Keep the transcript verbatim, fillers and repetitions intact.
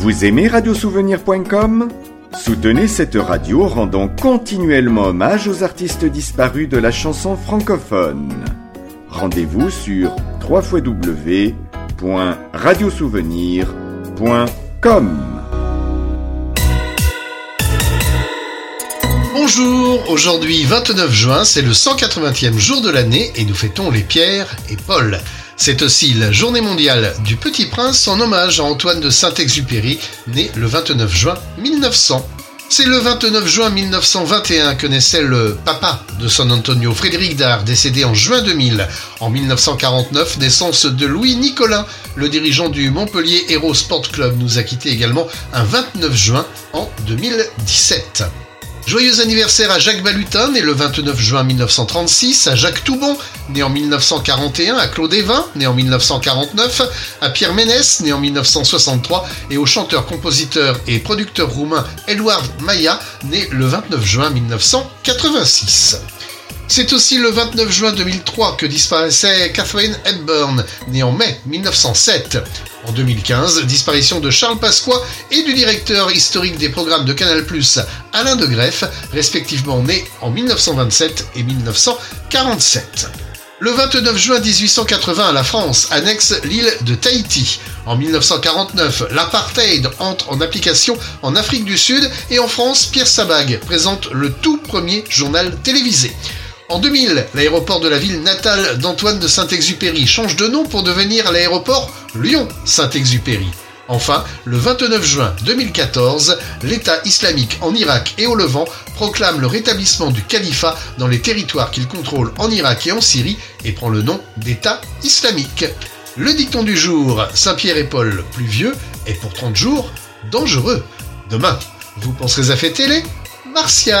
Vous aimez radiosouvenir point com ? Soutenez cette radio rendant continuellement hommage aux artistes disparus de la chanson francophone. Rendez-vous sur w w w point radiosouvenir point com. Bonjour, aujourd'hui vingt-neuf juin, c'est le cent quatre-vingtième jour de l'année et nous fêtons les Pierre et Paul. C'est aussi la journée mondiale du Petit Prince en hommage à Antoine de Saint-Exupéry, né le vingt-neuf juin mille neuf cents. C'est le vingt-neuf juin mille neuf cent vingt et un que naissait le papa de San Antonio, Frédéric Dard, décédé en juin deux mille. En mille neuf cent quarante-neuf, naissance de Louis Nicolin, le dirigeant du Montpellier Hérault Sport Club, nous a quitté également un vingt-neuf juin en deux mille dix-sept. Joyeux anniversaire à Jacques Balutin, né le vingt-neuf juin mille neuf cent trente-six, à Jacques Toubon, né en mille neuf cent quarante et un, à Claude Évin, né en mille neuf cent quarante-neuf, à Pierre Ménès, né en mille neuf cent soixante-trois, et au chanteur, compositeur et producteur roumain Eduard Maia, né le vingt-neuf juin mille neuf cent quatre-vingt-six. C'est aussi le vingt-neuf juin deux mille trois que disparaissait Katharine Hepburn, née en mai mille neuf cent sept. En deux mille quinze, disparition de Charles Pasqua et du directeur historique des programmes de Canal plus, Alain de Greff, respectivement nés en mille neuf cent vingt-sept et mille neuf cent quarante-sept. Le vingt-neuf juin dix-huit cent quatre-vingts, la France annexe l'île de Tahiti. En mille neuf cent quarante-neuf, l'apartheid entre en application en Afrique du Sud et en France, Pierre Sabag présente le tout premier journal télévisé. En deux mille, l'aéroport de la ville natale d'Antoine de Saint-Exupéry change de nom pour devenir l'aéroport Lyon-Saint-Exupéry. Enfin, le vingt-neuf juin deux mille quatorze, l'État islamique en Irak et au Levant proclame le rétablissement du califat dans les territoires qu'il contrôle en Irak et en Syrie et prend le nom d'État islamique. Le dicton du jour, Saint-Pierre et Paul pluvieux est pour trente jours dangereux. Demain, vous penserez à fêter les Martial.